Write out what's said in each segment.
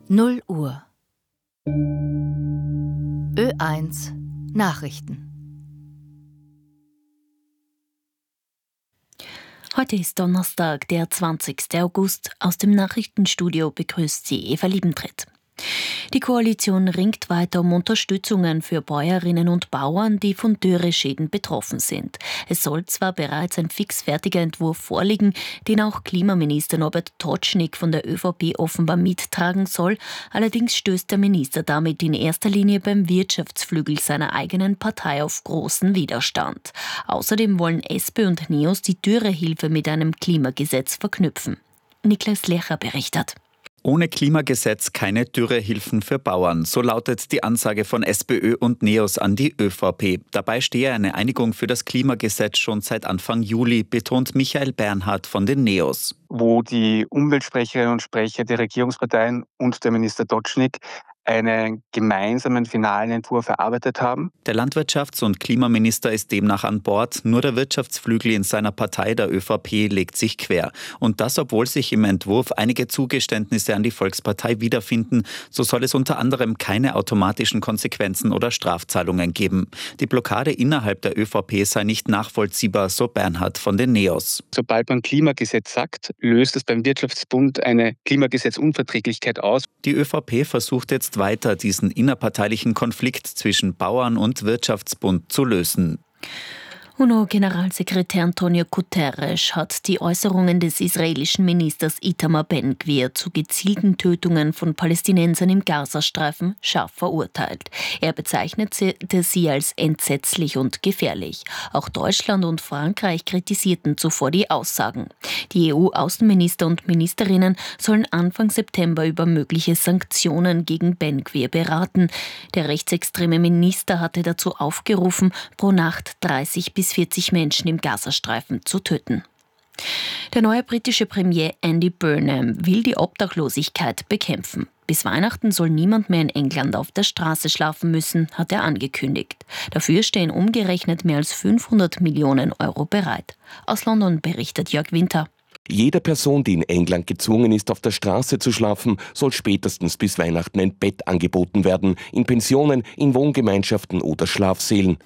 0 Uhr. Ö1 Nachrichten. Heute ist Donnerstag, der 20. August. Aus dem Nachrichtenstudio begrüßt sie Eva Liebentritt. Die Koalition ringt weiter um Unterstützungen für Bäuerinnen und Bauern, die von Dürreschäden betroffen sind. Es soll zwar bereits ein fixfertiger Entwurf vorliegen, den auch Klimaminister Norbert Totschnig von der ÖVP offenbar mittragen soll. Allerdings stößt der Minister damit in erster Linie beim Wirtschaftsflügel seiner eigenen Partei auf großen Widerstand. Außerdem wollen SP und NEOS die Dürrehilfe mit einem Klimagesetz verknüpfen. Niklas Lecher berichtet. Ohne Klimagesetz keine Dürrehilfen für Bauern. So lautet die Ansage von SPÖ und NEOS an die ÖVP. Dabei stehe eine Einigung für das Klimagesetz schon seit Anfang Juli, betont Michael Bernhard von den NEOS. Wo die Umweltsprecherinnen und Sprecher der Regierungsparteien und der Minister Totschnig einen gemeinsamen finalen Entwurf erarbeitet haben. Der Landwirtschafts- und Klimaminister ist demnach an Bord, nur der Wirtschaftsflügel in seiner Partei, der ÖVP, legt sich quer. Und das, obwohl sich im Entwurf einige Zugeständnisse an die Volkspartei wiederfinden, so soll es unter anderem keine automatischen Konsequenzen oder Strafzahlungen geben. Die Blockade innerhalb der ÖVP sei nicht nachvollziehbar, so Bernhard von den NEOS. Sobald man Klimagesetz sagt, löst es beim Wirtschaftsbund eine Klimagesetzunverträglichkeit aus. Die ÖVP versucht jetzt weiter, diesen innerparteilichen Konflikt zwischen Bauern und Wirtschaftsbund zu lösen. UNO-Generalsekretär Antonio Guterres hat die Äußerungen des israelischen Ministers Itamar Ben-Gvir zu gezielten Tötungen von Palästinensern im Gazastreifen scharf verurteilt. Er bezeichnete sie als entsetzlich und gefährlich. Auch Deutschland und Frankreich kritisierten zuvor die Aussagen. Die EU-Außenminister und Ministerinnen sollen Anfang September über mögliche Sanktionen gegen Ben-Gvir beraten. Der rechtsextreme Minister hatte dazu aufgerufen, pro Nacht 30 bis 40 Menschen im Gazastreifen zu töten. Der neue britische Premier Andy Burnham will die Obdachlosigkeit bekämpfen. Bis Weihnachten soll niemand mehr in England auf der Straße schlafen müssen, hat er angekündigt. Dafür stehen umgerechnet mehr als 500 Millionen Euro bereit. Aus London berichtet Jörg Winter. Jeder Person, die in England gezwungen ist, auf der Straße zu schlafen, soll spätestens bis Weihnachten ein Bett angeboten werden. In Pensionen, in Wohngemeinschaften oder Schlafsälen.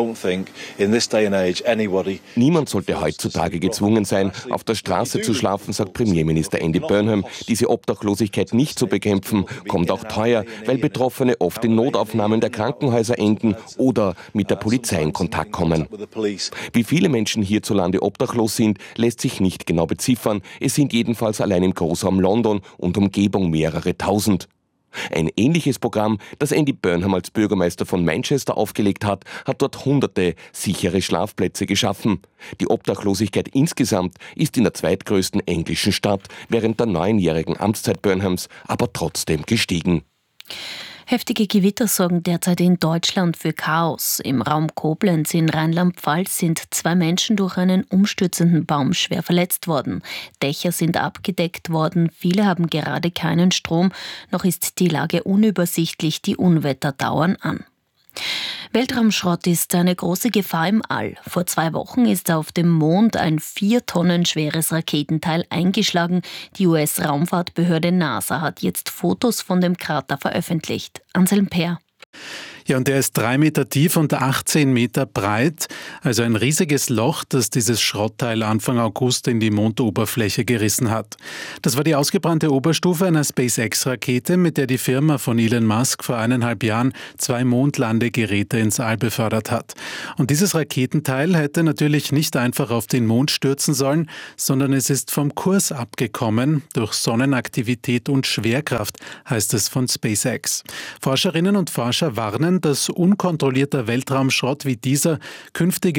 Niemand sollte heutzutage gezwungen sein, auf der Straße zu schlafen, sagt Premierminister Andy Burnham. Diese Obdachlosigkeit nicht zu bekämpfen, kommt auch teuer, weil Betroffene oft in Notaufnahmen der Krankenhäuser enden oder mit der Polizei in Kontakt kommen. Wie viele Menschen hierzulande obdachlos sind, lässt sich nicht genau beziffern. Es sind jedenfalls allein im Großraum London und Umgebung mehrere tausend. Ein ähnliches Programm, das Andy Burnham als Bürgermeister von Manchester aufgelegt hat, hat dort hunderte sichere Schlafplätze geschaffen. Die Obdachlosigkeit insgesamt ist in der zweitgrößten englischen Stadt während der 9-jährigen Amtszeit Burnhams aber trotzdem gestiegen. Heftige Gewitter sorgen derzeit in Deutschland für Chaos. Im Raum Koblenz in Rheinland-Pfalz sind 2 Menschen durch einen umstürzenden Baum schwer verletzt worden. Dächer sind abgedeckt worden, viele haben gerade keinen Strom. Noch ist die Lage unübersichtlich, die Unwetter dauern an. Weltraumschrott ist eine große Gefahr im All. Vor 2 Wochen ist auf dem Mond ein 4 Tonnen schweres Raketenteil eingeschlagen. Die US-Raumfahrtbehörde NASA hat jetzt Fotos von dem Krater veröffentlicht. Anselm Peer. Ja, und der ist 3 Meter tief und 18 Meter breit. Also ein riesiges Loch, das dieses Schrottteil Anfang August in die Mondoberfläche gerissen hat. Das war die ausgebrannte Oberstufe einer SpaceX-Rakete, mit der die Firma von Elon Musk vor 1,5 Jahren 2 Mondlandegeräte ins All befördert hat. Und dieses Raketenteil hätte natürlich nicht einfach auf den Mond stürzen sollen, sondern es ist vom Kurs abgekommen durch Sonnenaktivität und Schwerkraft, heißt es von SpaceX. Forscherinnen und Forscher warnen, dass unkontrollierter Weltraumschrott wie dieser künftige